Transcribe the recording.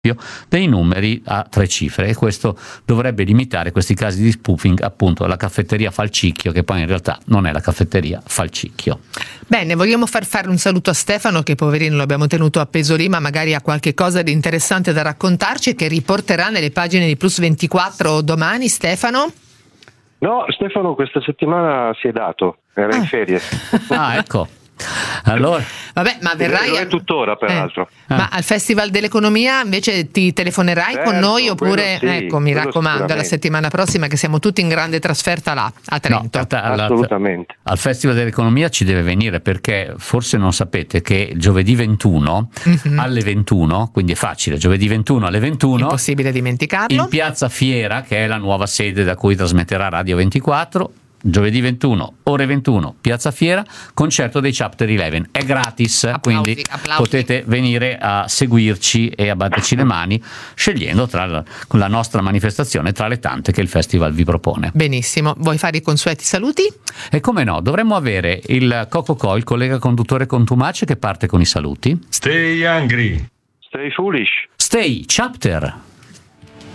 dei numeri a 3 cifre, e questo dovrebbe limitare questi casi di spoofing appunto alla caffetteria Falcicchio, che poi in realtà non è la caffetteria Falcicchio. Bene, vogliamo fare un saluto a Stefano, che poverino lo abbiamo tenuto appeso lì, ma magari ha qualche cosa di interessante da raccontarci, che riporterà nelle pagine di Plus 24 domani. Stefano? No, Stefano questa settimana si è dato, era in ferie. Ecco. Allora, vabbè, ma verrai lo è tuttora peraltro. Ma al Festival dell'Economia invece ti telefonerai con noi, oppure sì, ecco, mi raccomando, la settimana prossima, che siamo tutti in grande trasferta là a Trento. No, assolutamente. Al Festival dell'Economia ci deve venire, perché forse non sapete che giovedì 21 alle 21, quindi è facile, giovedì 21 alle 21, impossibile dimenticarlo, in Piazza Fiera, che è la nuova sede da cui trasmetterà Radio 24. Giovedì 21, ore 21, Piazza Fiera, concerto dei Chapter 11. È gratis, quindi potete venire a seguirci e a batterci le mani, scegliendo tra la nostra manifestazione tra le tante che il festival vi propone. Benissimo, vuoi fare i consueti saluti? E come no, dovremmo avere il Coco, il collega conduttore contumace, che parte con i saluti. Stay hungry. Stay foolish. Stay Chapter.